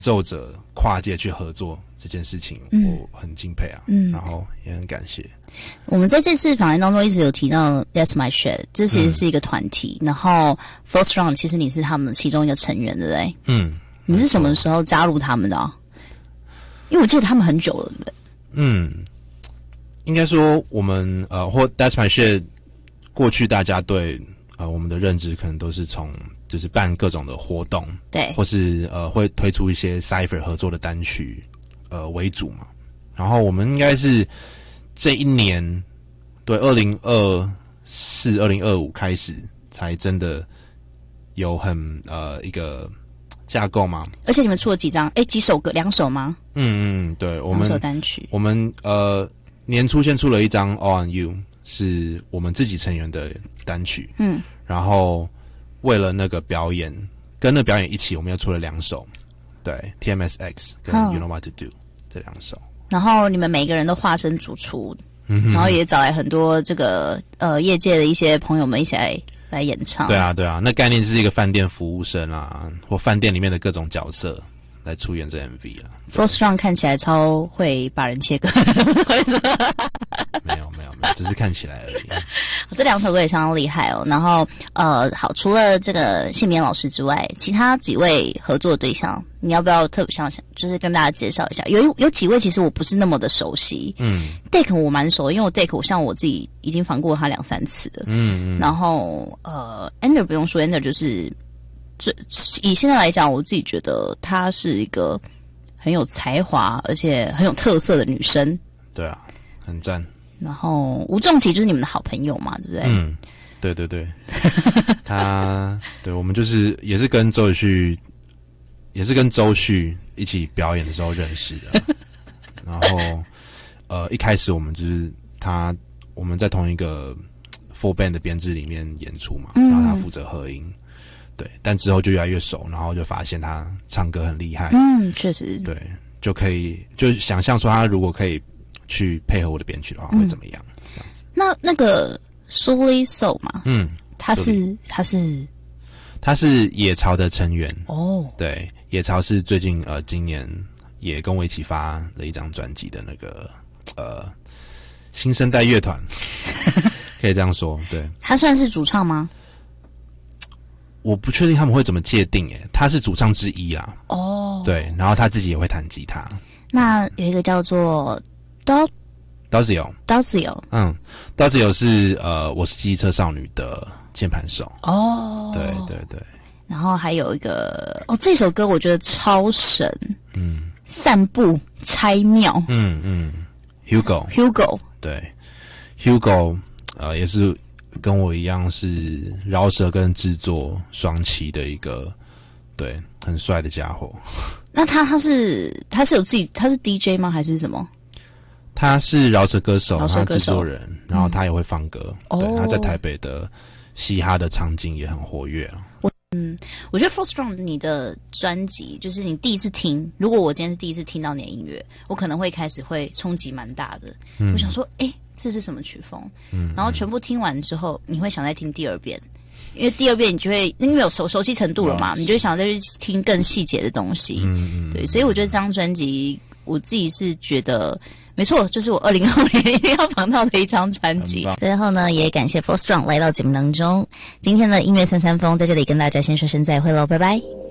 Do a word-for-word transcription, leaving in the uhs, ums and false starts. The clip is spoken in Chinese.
奏者跨界去合作这件事情，嗯、我很敬佩啊，嗯，然后也很感谢。 我们在这次访谈当中一直有提到 That's My Shit， 这其实是一个团体，嗯、然后 Four Strong 其实你是他们其中一个成员，对不对？嗯，你是什么时候加入他们的啊？因为我记得他们很久了，对不对？ 嗯，应该说我们呃或 That's My Shit， 过去大家对呃我们的认知可能都是从就是办各种的活动， 对， 或是呃会推出一些 Cypher 合作的单曲呃为主嘛。然后我们应该是这一年对二零二四、二零二五开始才真的有很呃一个架构嘛。 而且你们出了几张？诶，几首歌？两首吗？ 嗯嗯，对，我们两首单曲。我们呃年初先出了一张 All on You， 是我们自己成员的单曲。嗯，然后为了那个表演，跟那表演一起，我们又出了两首，对 ，T M S X 跟 You Know What to Do、嗯、这两首。 然后你们每个人都化身主厨，嗯、然后也找来很多这个呃业界的一些朋友们一起来来演唱。 对啊，对啊，那概念是一个饭店服务生啊，或饭店里面的各种角色来出演这 M V 啦。 Four Strong 看起来超会把人切割，为什么？ 没有没有没有，只是看起来而已。 这两首歌也相当厉害哦。然后呃，好，除了这个谢明老师之外，其他几位合作对象，你要不要特别想想，就是跟大家介绍一下？有有几位其实我不是那么的熟悉。嗯 ，Dick 我蛮熟，因为我 Dick 我像我自己已经访过他两三次了。嗯嗯。然后呃 ，Ender 不用说 ，Ender 就是最以现在来讲，我自己觉得她是一个很有才华而且很有特色的女生。 对啊，很赞。 然后吴仲琪就是你们的好朋友嘛，对不对？ 嗯，对对对，他对我们就是也是跟周旭，也是跟周旭一起表演的时候认识的。然后呃，一开始我们就是他我们在同一个 full band 的编制里面演出嘛，嗯、然后他负责合音。对，但之后就越来越熟，然后就发现他唱歌很厉害。 嗯，确实。 对，就可以就想象说他如果可以去配合我的编曲的话，会怎么样？嗯、这样子。 那那个 Sully Soul 嘛，嗯，他是他是他是野潮的成员哦。 对，野潮是最近呃今年也跟我一起发了一张专辑的那个呃新生代乐团，可以这样说。对， 他算是主唱吗？ 我不确定他们会怎么界定诶，他是主唱之一啦。 哦， 对，然后他自己也会弹吉他。 那有一个叫做 Do Dazio Dazio， 嗯 Dazio 是呃我是机车少女的键盘手。 哦， 对对对。 然后还有一个哦，这首歌我觉得超神。嗯，散步拆庙。 嗯嗯 ，Hugo Hugo 对 Hugo 呃也是。跟我一样是饶舌跟制作双栖的一个，对，很帅的家伙。 那他他是他是有自己他是 D J 吗？还是什么？ 他是饶舌歌手， 饶舌歌手他制作人，然后他也会放歌。嗯、对，他在台北的嘻哈的场景也很活跃。 我嗯，我觉得 Four Strong 你的专辑，就是你第一次听，如果我今天是第一次听到你的音乐，我可能会开始会冲击蛮大的。嗯、我想说，哎、欸。这是什么曲风？嗯，然后全部听完之后，你会想再听第二遍，因为第二遍你就会因为有熟熟悉程度了嘛，你就会想再去听更细节的东西。嗯嗯，对，所以我觉得这张专辑，我自己是觉得没错，就是我二零二五年一定要访到的一张专辑。最后呢，也感谢 Four Strong 来到节目当中，今天的音乐三三风在这里跟大家先说声再会喽，拜拜。